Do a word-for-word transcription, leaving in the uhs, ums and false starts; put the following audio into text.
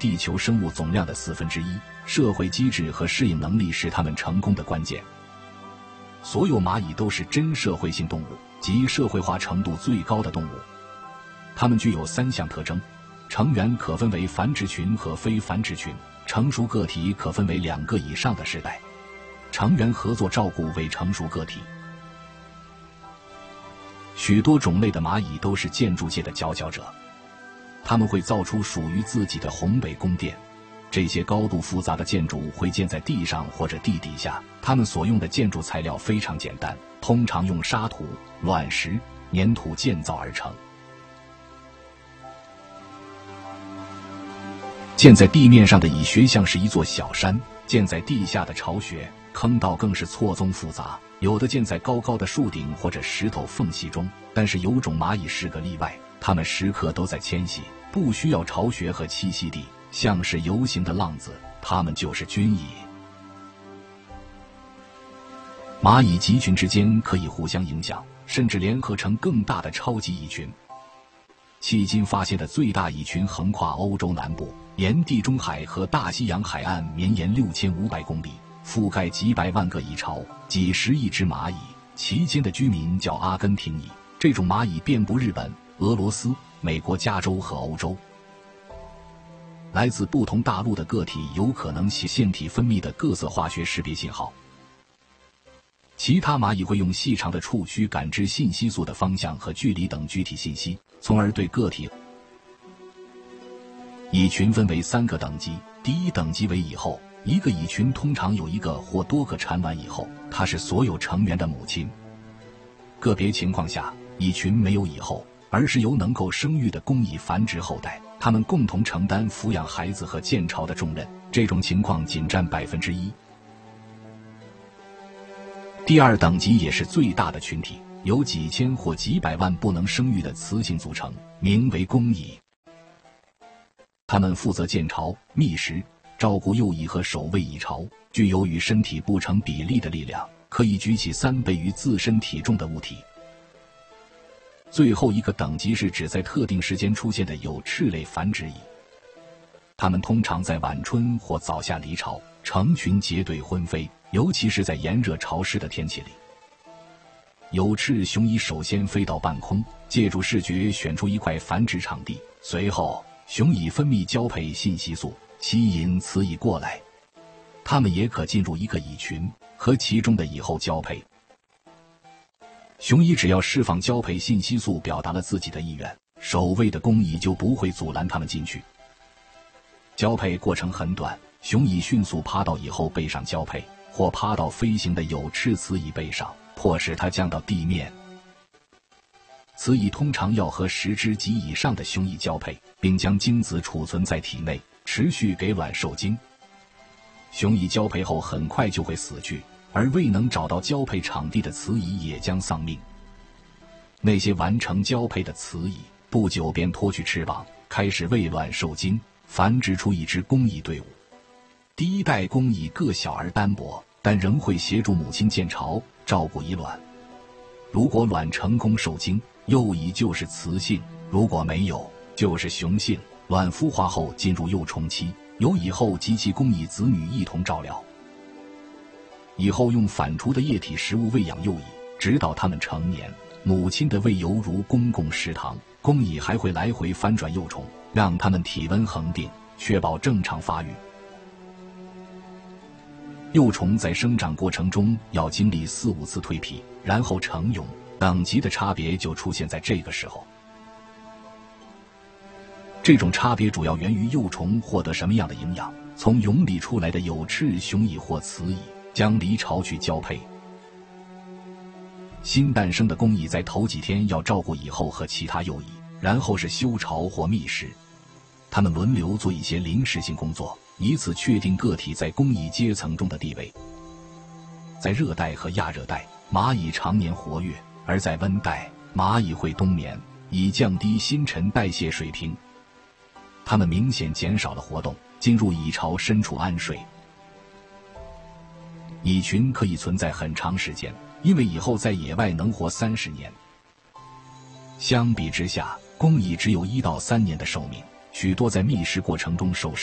地球生物总量的四分之一。社会机制和适应能力是它们成功的关键。所有蚂蚁都是真社会性动物，即社会化程度最高的动物。它们具有三项特征：成员可分为繁殖群和非繁殖群，成熟个体可分为两个以上的世代，成员合作照顾未成熟个体。许多种类的蚂蚁都是建筑界的佼佼者，它们会造出属于自己的宏伟宫殿。这些高度复杂的建筑会建在地上或者地底下，它们所用的建筑材料非常简单，通常用沙土、卵石、粘土建造而成。建在地面上的蚁穴像是一座小山，建在地下的巢穴坑道更是错综复杂，有的建在高高的树顶或者石头缝隙中。但是有种蚂蚁是个例外，它们时刻都在迁徙，不需要巢穴和栖息地，像是游行的浪子，它们就是军蚁。蚂蚁集群之间可以互相影响，甚至联合成更大的超级蚁群。迄今发现的最大蚁群横跨欧洲南部，沿地中海和大西洋海岸绵延六千五百公里，覆盖几百万个蚁巢，几十亿只蚂蚁，其间的居民叫阿根廷蚁。这种蚂蚁遍布日本、俄罗斯、美国加州和欧洲。来自不同大陆的个体有可能系腺体分泌的各色化学识别信号。其他蚂蚁会用细长的触须感知信息素的方向和距离等具体信息，从而对个体。蚁群分为三个等级，第一等级为蚁后，一个蚁群通常有一个或多个产卵蚁后，它是所有成员的母亲。个别情况下，蚁群没有蚁后，而是由能够生育的公蚁繁殖后代，它们共同承担抚养孩子和建巢的重任，这种情况仅占百分之一。第二等级也是最大的群体，由几千或几百万不能生育的雌性组成，名为公蚁。它们负责建巢、觅食、照顾幼蚁和守卫蚁巢，具有与身体不成比例的力量，可以举起三倍于自身体重的物体。最后一个等级是指在特定时间出现的有翅类繁殖蚁，它们通常在晚春或早夏离巢，成群结队婚飞，尤其是在炎热潮湿的天气里。有翅雄蚁首先飞到半空，借助视觉选出一块繁殖场地，随后雄蚁分泌交配信息素，吸引雌蚁过来。它们也可进入一个蚁群，和其中的蚁后交配。雄蚁只要释放交配信息素，表达了自己的意愿，守卫的公蚁就不会阻拦它们进去。交配过程很短，雄蚁迅速趴到蚁后背上交配，或趴到飞行的有翅雌蚁背上，迫使它降到地面。雌蚁通常要和十只及以上的雄蚁交配，并将精子储存在体内，持续给卵受精。雄蚁交配后很快就会死去，而未能找到交配场地的雌蚁也将丧命。那些完成交配的雌蚁不久便脱去翅膀，开始喂卵受精，繁殖出一支公蚁队伍。第一代公蚁个小而单薄，但仍会协助母亲建巢，照顾蚁卵。如果卵成功受精，幼蚁就是雌性；如果没有，就是雄性。卵孵化后进入幼虫期，由蚁后及其公蚁子女一同照料。蚁后用反刍的液体食物喂养幼蚁，直到它们成年。母亲的喂犹如公共食堂，公蚁还会来回翻转幼虫，让它们体温恒定，确保正常发育。幼虫在生长过程中要经历四五次蜕皮，然后成蛹，等级的差别就出现在这个时候。这种差别主要源于幼虫获得什么样的营养，从蛹里出来的有翅雄蚁或雌蚁将离巢去交配。新诞生的公蚁在头几天要照顾蚁后和其他幼蚁，然后是修巢或觅食。它们轮流做一些临时性工作，以此确定个体在公蚁阶层中的地位。在热带和亚热带，蚂蚁常年活跃，而在温带，蚂蚁会冬眠，以降低新陈代谢水平。它们明显减少了活动，进入蚁巢深处安睡。蚁群可以存在很长时间，因为蚁后在野外能活三十年。相比之下，公蚁只有一到三年的寿命，许多在觅食过程中受伤。